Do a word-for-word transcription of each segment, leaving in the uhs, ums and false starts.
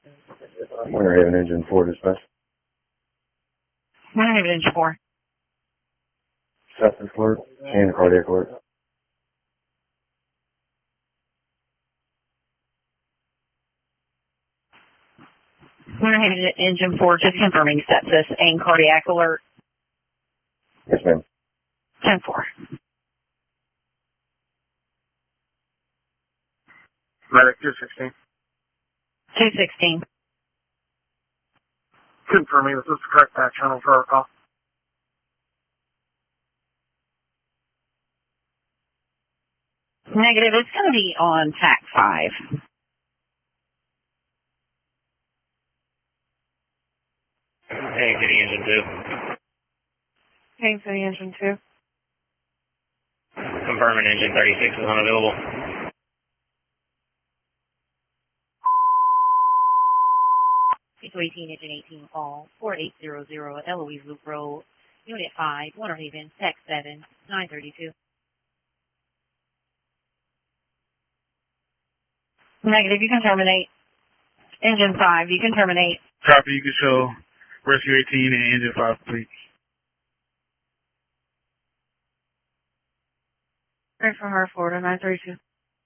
Winter Haven Engine four dispatch. Winter Haven Engine four. Sepsis alert and cardiac alert. Winter Haven Engine four, just confirming sepsis and cardiac alert. Yes, ma'am. ten four. Medic two sixteen. two sixteen. Confirming this is the correct back channel for our call. Negative, it's going to be on T A C five. Hey, City Engine two. Hey, City Engine two. Confirming Engine thirty-six is unavailable. two eighteen, Engine eighteen, call four eight zero zero Eloise Loop Road, Unit five, Winter Haven, Text seven, nine thirty-two. Negative, you can terminate. Engine five, you can terminate. Copy, you can show Rescue eighteen and Engine five, please. Right from her, Florida, nine thirty-two.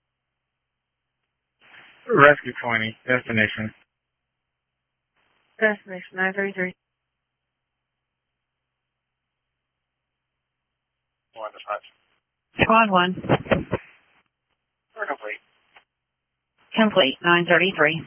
Rescue twenty, destination. Destination, nine thirty-three. One dispatch. Squad one. We're complete. Complete, nine thirty-three.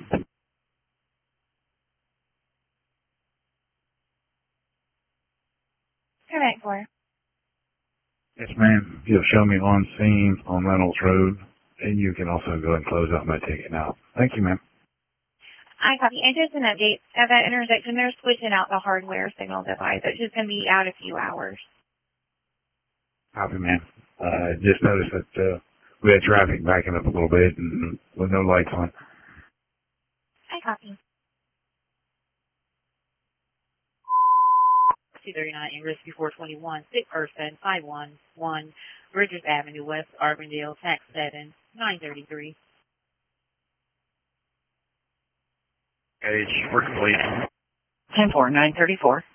Connect for. Yes, ma'am. You'll show me on scene on Reynolds Road, and you can also go and close out my ticket now. Thank you, ma'am. I copy. And just an update, at that intersection, they're switching out the hardware signal device. It's just going to be out a few hours. Copy, ma'am. I uh, just noticed that uh, we had traffic backing up a little bit and with no lights on. I copy. two thirty-nine in Rescue four twenty-one, sick person, five one one, Bridges Avenue, West Arbondale, Tax seven, nine thirty-three. Gage, we're complete. ten four, nine thirty-four.